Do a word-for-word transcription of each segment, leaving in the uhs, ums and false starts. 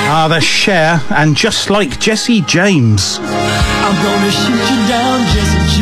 Ah, the Cher, and Just Like Jesse James. I'm gonna shoot you down, Jesse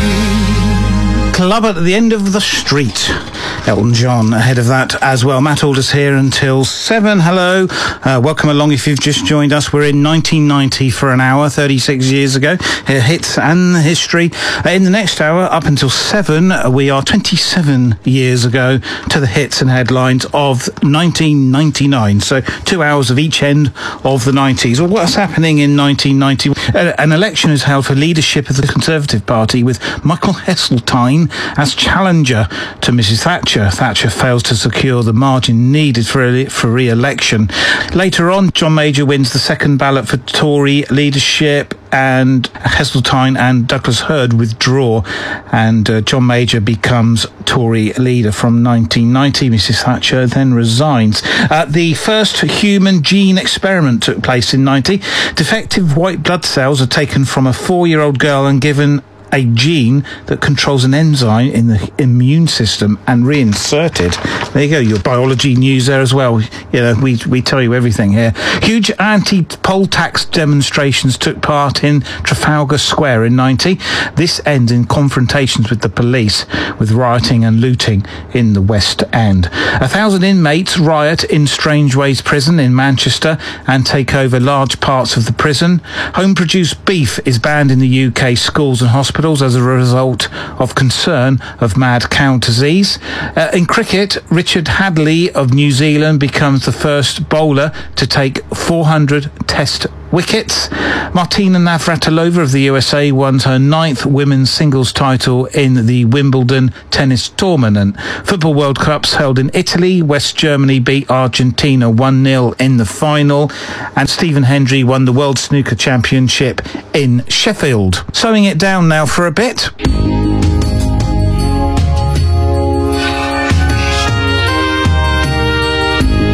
James. Club at the End of the Street. Elton John ahead of that as well. Matt Alders here until seven. Hello. Uh, welcome along if you've just joined us. We're in nineteen ninety for an hour, thirty-six years ago. Here, hits and history. Uh, in the next hour, up until seven, uh, we are twenty-seven years ago to the hits and headlines of nineteen ninety-nine. So two hours of each end of the nineties. Well, what's happening in nineteen ninety? Uh, an election is held for leadership of the Conservative Party with Michael Heseltine as challenger to Missus Thatcher. Thatcher fails to secure the margin needed for for re-election. Later on, John Major wins the second ballot for Tory leadership, and Heseltine and Douglas Hurd withdraw, and uh, John Major becomes Tory leader from nineteen ninety. Missus Thatcher then resigns. Uh, the first human gene experiment took place in ninety. Defective white blood cells are taken from a four-year-old girl and given a gene that controls an enzyme in the immune system and reinserted. There you go, your biology news there as well. You know, we we tell you everything here. Huge anti-poll tax demonstrations took part in Trafalgar Square in ninety. This ends in confrontations with the police, with rioting and looting in the West End. A thousand inmates riot in Strangeways Prison in Manchester and take over large parts of the prison. Home-produced beef is banned in the U K schools and hospitals as a result of concern of mad cow disease. Uh, in cricket, Richard Hadley of New Zealand becomes the first bowler to take four hundred test wickets. Martina Navratilova of the U S A won her ninth women's singles title in the Wimbledon tennis tournament. Football World Cups held in Italy. West Germany beat Argentina one nil in the final. And Stephen Hendry won the World Snooker Championship in Sheffield. Slowing it down now for a bit.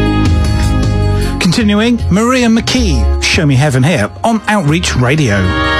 Continuing, Maria McKee, Show Me Heaven here on Outreach Radio.